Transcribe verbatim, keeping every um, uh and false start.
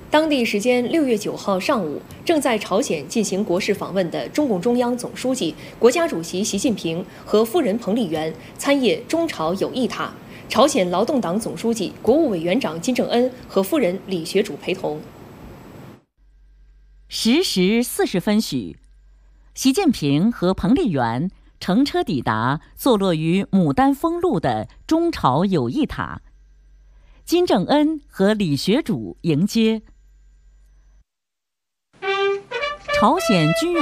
当地时间六月九号上午，正在朝鲜进行国事访问的中共中央总书记、国家主席习近平和夫人彭丽媛参谒中朝友谊塔，朝鲜劳动党总书记、国务委员长金正恩和夫人李学主陪同。 十时四十分许，习近平和彭丽媛乘车抵达坐落于牡丹峰路的中朝友谊塔，金正恩和李学主迎接。朝鲜军乐